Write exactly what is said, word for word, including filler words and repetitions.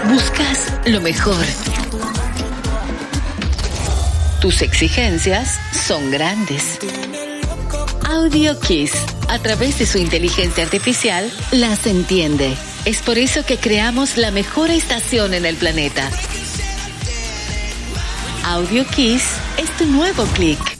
Buscas lo mejor. Tus exigencias son grandes. Audio Kiss, a través de su inteligencia artificial, las entiende. Es por eso que creamos la mejor estación en el planeta. Audio Kiss es tu nuevo clic.